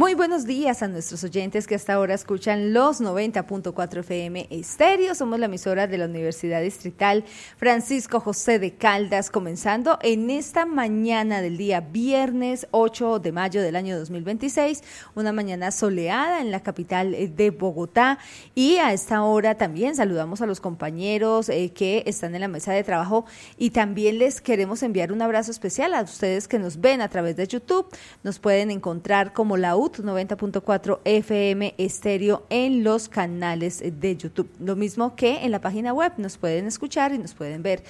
Muy buenos días a nuestros oyentes que hasta ahora escuchan los 90.4 FM Estéreo. Somos la emisora de la Universidad Distrital Francisco José de Caldas, comenzando en esta mañana del día viernes 8 de mayo del año 2026, una mañana soleada en la capital de Bogotá. Y a esta hora también saludamos a los compañeros que están en la mesa de trabajo, y también les queremos enviar un abrazo especial a ustedes que nos ven a través de YouTube. Nos pueden encontrar como la UT 90.4 FM Estéreo en los canales de YouTube. Lo mismo que en la página web, nos pueden escuchar y nos pueden ver,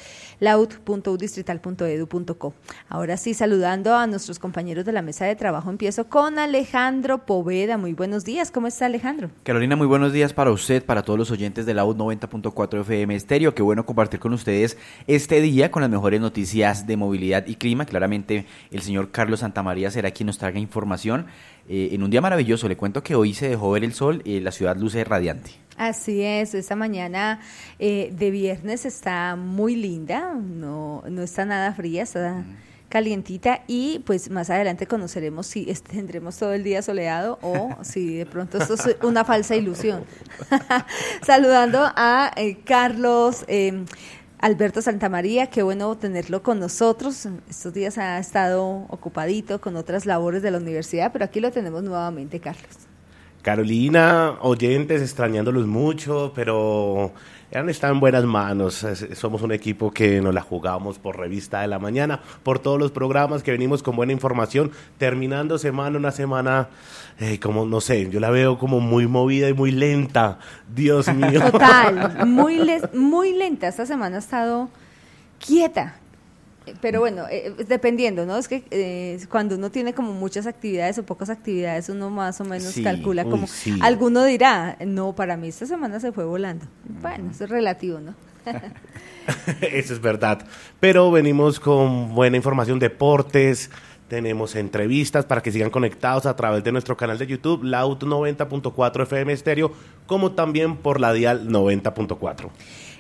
laut.udistrital.edu.co. Ahora sí, saludando a nuestros compañeros de la mesa de trabajo, empiezo con Alejandro Poveda. Muy buenos días, ¿cómo está Alejandro? Carolina, muy buenos días para usted, para todos los oyentes de la UT 90.4 FM Estéreo. Qué bueno compartir con ustedes este día con las mejores noticias de movilidad y clima. Claramente el señor Carlos Santamaría será quien nos traiga información en un día maravilloso. Le cuento que hoy se dejó ver el sol y la ciudad luce radiante. Así es, esta mañana de viernes está muy linda, no está nada fría, está calientita, y pues más adelante conoceremos si tendremos todo el día soleado o si de pronto esto es una falsa ilusión. Saludando a Carlos Alberto Santamaría, qué bueno tenerlo con nosotros. Estos días ha estado ocupadito con otras labores de la universidad, pero aquí lo tenemos nuevamente, Carlos. Carolina, oyentes, extrañándolos mucho, pero están en buenas manos. Somos un equipo que nos la jugamos por Revista de la Mañana, por todos los programas que venimos con buena información, terminando una semana, como no sé, yo la veo como muy movida y muy lenta. Dios mío. Total, muy lenta. Esta semana ha estado quieta. Pero bueno, dependiendo, ¿no? Es que cuando uno tiene como muchas actividades o pocas actividades, uno más o menos calcula como... Sí. Alguno dirá, no, para mí esta semana se fue volando. Bueno, eso es relativo, ¿no? Eso es verdad. Pero venimos con buena información, deportes, tenemos entrevistas para que sigan conectados a través de nuestro canal de YouTube, Laut 90.4 FM Estéreo, como también por la Dial 90.4.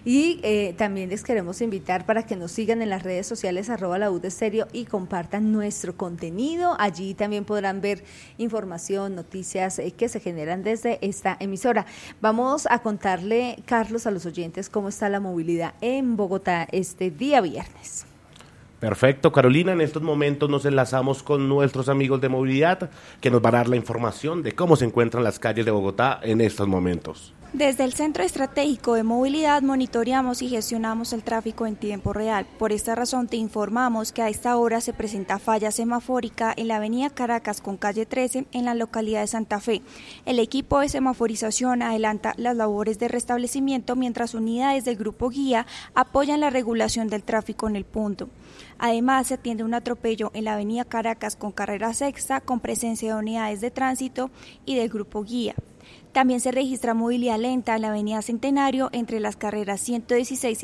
Y también les queremos invitar para que nos sigan en las redes sociales @laudestéreo y compartan nuestro contenido. Allí también podrán ver información, noticias que se generan desde esta emisora. Vamos a contarle, Carlos, a los oyentes cómo está la movilidad en Bogotá este día viernes. Perfecto, Carolina, en estos momentos nos enlazamos con nuestros amigos de movilidad que nos van a dar la información de cómo se encuentran las calles de Bogotá en estos momentos. Desde el Centro Estratégico de Movilidad monitoreamos y gestionamos el tráfico en tiempo real. Por esta razón te informamos que a esta hora se presenta falla semafórica en la avenida Caracas con calle 13 en la localidad de Santa Fe. El equipo de semaforización adelanta las labores de restablecimiento mientras unidades del Grupo Guía apoyan la regulación del tráfico en el punto. Además, se atiende un atropello en la avenida Caracas con carrera sexta con presencia de unidades de tránsito y del Grupo Guía. También se registra movilidad lenta en la avenida Centenario entre las carreras 116 y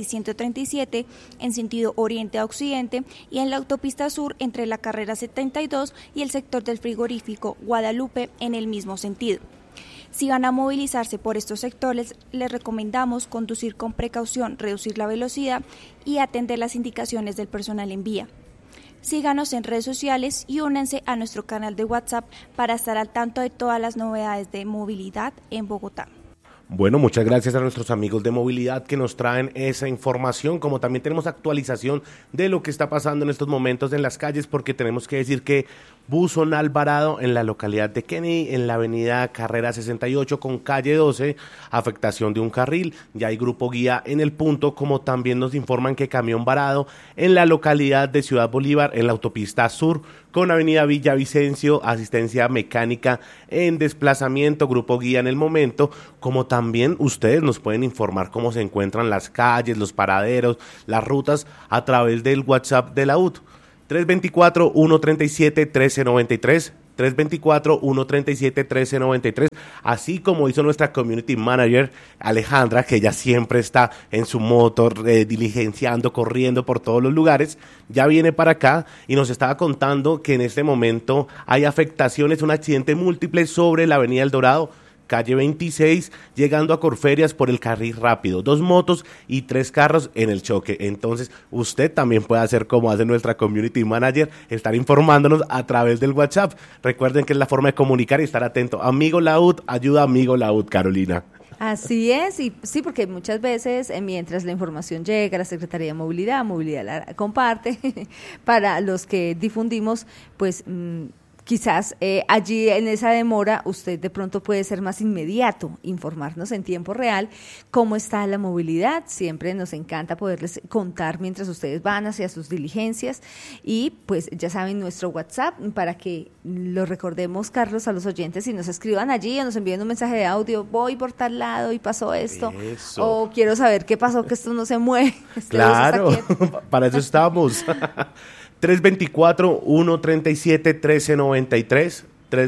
137 en sentido oriente a occidente y en la autopista sur entre la carrera 72 y el sector del frigorífico Guadalupe en el mismo sentido. Si van a movilizarse por estos sectores, les recomendamos conducir con precaución, reducir la velocidad y atender las indicaciones del personal en vía. Síganos en redes sociales y únanse a nuestro canal de WhatsApp para estar al tanto de todas las novedades de movilidad en Bogotá. Bueno, muchas gracias a nuestros amigos de movilidad que nos traen esa información, como también tenemos actualización de lo que está pasando en estos momentos en las calles, porque tenemos que decir que Buzón Alvarado en la localidad de Kennedy, en la avenida Carrera 68 con calle 12, afectación de un carril, ya hay Grupo Guía en el punto, como también nos informan que camión varado en la localidad de Ciudad Bolívar, en la autopista sur, con avenida Villavicencio, asistencia mecánica en desplazamiento, Grupo Guía en el momento, como también ustedes nos pueden informar cómo se encuentran las calles, los paraderos, las rutas a través del WhatsApp de la UT. 324-137-1393, 324-137-1393, así como hizo nuestra Community Manager Alejandra, que ella siempre está en su moto, diligenciando, corriendo por todos los lugares, ya viene para acá y nos estaba contando que en este momento hay afectaciones, un accidente múltiple sobre la avenida El Dorado, calle 26, llegando a Corferias por el carril rápido. 2 motos y 3 carros en el choque. Entonces, usted también puede hacer como hace nuestra community manager, estar informándonos a través del WhatsApp. Recuerden que es la forma de comunicar y estar atento. Amigo Laud, ayuda amigo Laud, Carolina. Así es, y sí, porque muchas veces mientras la información llega a la Secretaría de Movilidad la comparte, para los que difundimos, pues quizás allí en esa demora usted de pronto puede ser más inmediato, informarnos en tiempo real cómo está la movilidad. Siempre nos encanta poderles contar mientras ustedes van hacia sus diligencias y pues ya saben nuestro WhatsApp para que lo recordemos, Carlos, a los oyentes y nos escriban allí o nos envíen un mensaje de audio, voy por tal lado y pasó esto, o quiero saber qué pasó, que esto no se mueve. Claro, para eso estamos. 324-137-1393,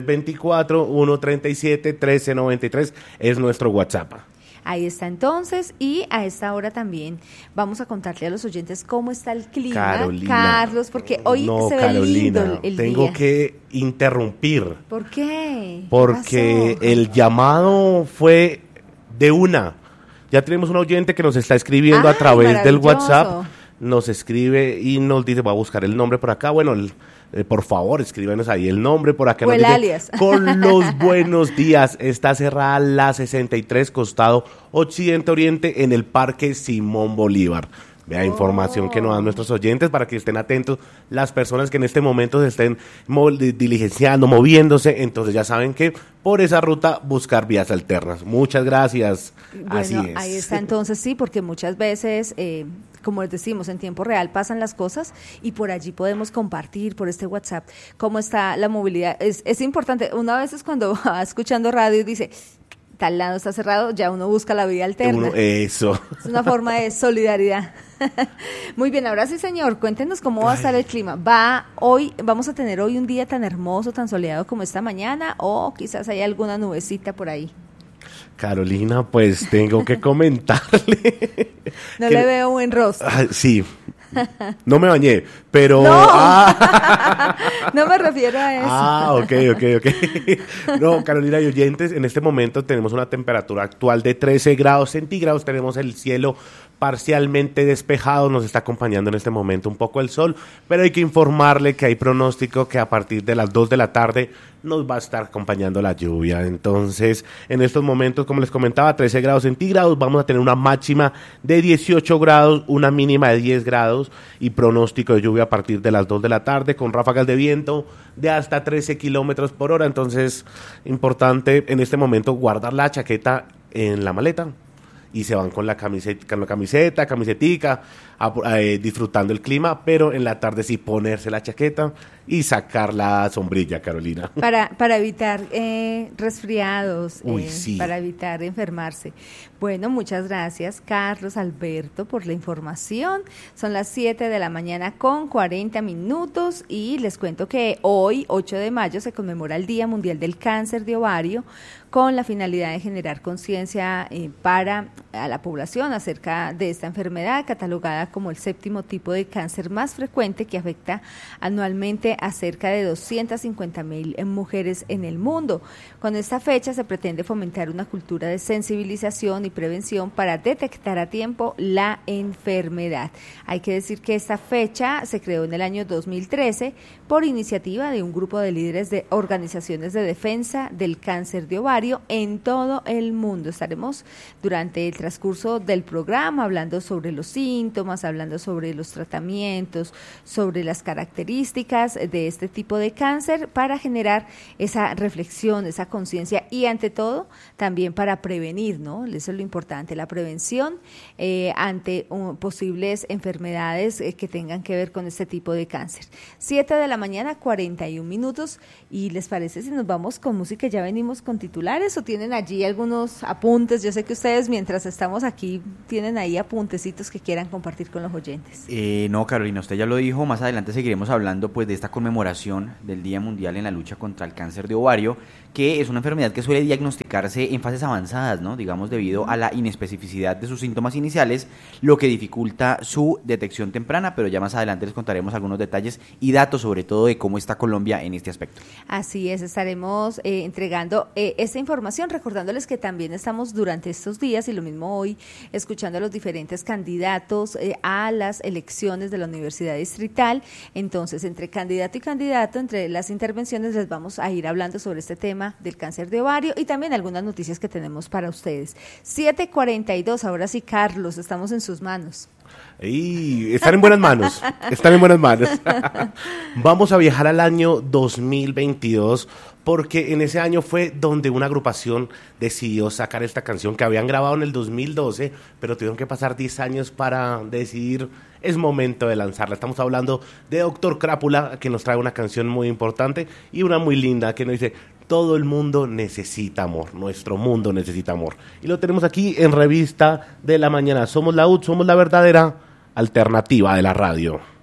324-137-1393 es nuestro WhatsApp. Ahí está entonces, y a esta hora también vamos a contarle a los oyentes cómo está el clima, Carolina, Carlos, porque hoy se ve lindo el tengo día. que interrumpir. ¿Por qué? Porque ¿Qué pasó? el llamado fue de una. Ya tenemos un oyente que nos está escribiendo a través del WhatsApp. Nos escribe y nos dice, voy a buscar el nombre por acá. Bueno, por favor, escríbanos ahí el nombre por acá. O el dice, alias. con los buenos días, está cerrada la 63, costado Occidente Oriente, en el Parque Simón Bolívar. Vea, información que nos dan nuestros oyentes para que estén atentos las personas que en este momento se estén diligenciando, moviéndose. Entonces ya saben que por esa ruta buscar vías alternas. Muchas gracias. Bueno, así es. ahí está entonces, sí, porque muchas veces, como les decimos, en tiempo real pasan las cosas y por allí podemos compartir por este WhatsApp cómo está la movilidad. Es importante, una vez es cuando va escuchando radio y dice, tal lado está cerrado, ya uno busca la vía alterna. Eso. Es una forma de solidaridad. Muy bien, ahora sí, señor, cuéntenos cómo va a estar el clima. Vamos a tener hoy un día tan hermoso, tan soleado como esta mañana, o quizás hay alguna nubecita por ahí. Carolina, pues tengo que comentarle. No le veo buen rostro. Sí, no me bañé, pero... No, no me refiero a eso. Ok. No, Carolina y oyentes, en este momento tenemos una temperatura actual de 13 grados centígrados, tenemos el cielo parcialmente despejado, nos está acompañando en este momento un poco el sol, pero hay que informarle que hay pronóstico que a partir de las 2 de la tarde nos va a estar acompañando la lluvia. Entonces, en estos momentos, como les comentaba, 13 grados centígrados, vamos a tener una máxima de 18 grados, una mínima de 10 grados y pronóstico de lluvia a partir de las 2 de la tarde con ráfagas de viento de hasta 13 kilómetros por hora. Entonces, importante en este momento guardar la chaqueta en la maleta y se van con la camisetica, disfrutando el clima, pero en la tarde sí ponerse la chaqueta y sacar la sombrilla, Carolina. Para evitar resfriados, Sí. para evitar enfermarse. Bueno, muchas gracias, Carlos Alberto, por la información. Son las 7 de la mañana con 40 minutos y les cuento que hoy, 8 de mayo, se conmemora el Día Mundial del Cáncer de Ovario, con la finalidad de generar conciencia para la población acerca de esta enfermedad, catalogada como el 7º tipo de cáncer más frecuente, que afecta anualmente a cerca de 250,000 mujeres en el mundo. Con esta fecha se pretende fomentar una cultura de sensibilización y prevención para detectar a tiempo la enfermedad. Hay que decir que esta fecha se creó en el año 2013 por iniciativa de un grupo de líderes de organizaciones de defensa del cáncer de ovario en todo el mundo. Estaremos durante el transcurso del programa hablando sobre los síntomas, hablando sobre los tratamientos, sobre las características de este tipo de cáncer para generar esa reflexión, esa conciencia y ante todo también para prevenir, ¿no? Eso es lo importante, la prevención ante posibles enfermedades que tengan que ver con este tipo de cáncer. 7 de la mañana, 41 minutos, y ¿les parece si nos vamos con música? Ya venimos con titulares o tienen allí algunos apuntes. Yo sé que ustedes mientras estamos aquí tienen ahí apuntecitos que quieran compartir con los oyentes. No, Carolina, usted ya lo dijo, más adelante seguiremos hablando pues de esta conmemoración del Día Mundial en la lucha contra el cáncer de ovario, que es una enfermedad que suele diagnosticarse en fases avanzadas, ¿no? Digamos, debido a la inespecificidad de sus síntomas iniciales, lo que dificulta su detección temprana, pero ya más adelante les contaremos algunos detalles y datos, sobre todo de cómo está Colombia en este aspecto. Así es, estaremos entregando esta información, recordándoles que también estamos durante estos días y lo mismo hoy, escuchando a los diferentes candidatos a las elecciones de la Universidad Distrital. Entonces, entre candidato y candidato, entre las intervenciones les vamos a ir hablando sobre este tema del cáncer de ovario y también algunas noticias que tenemos para ustedes. 7:42, ahora sí, Carlos, estamos en sus manos. Y están en buenas manos, están en buenas manos. Vamos a viajar al año 2022 porque en ese año fue donde una agrupación decidió sacar esta canción que habían grabado en el 2012, pero tuvieron que pasar 10 años para decidir, es momento de lanzarla. Estamos hablando de Dr. Crápula, que nos trae una canción muy importante y una muy linda que nos dice: todo el mundo necesita amor, nuestro mundo necesita amor. Y lo tenemos aquí en Revista de la Mañana. Somos la UD, somos la verdadera alternativa de la radio.